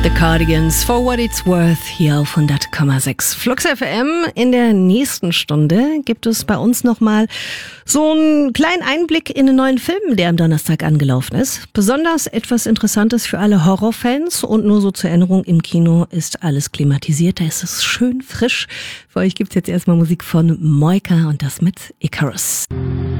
The Cardigans, For What It's Worth, hier auf 100,6 Flux FM. In der nächsten Stunde gibt es bei uns nochmal so einen kleinen Einblick in einen neuen Film, der am Donnerstag angelaufen ist. Besonders etwas Interessantes für alle Horrorfans und nur so zur Erinnerung, im Kino ist alles klimatisiert, da ist es schön frisch. Für euch gibt's jetzt erstmal Musik von Moika und das mit Icarus.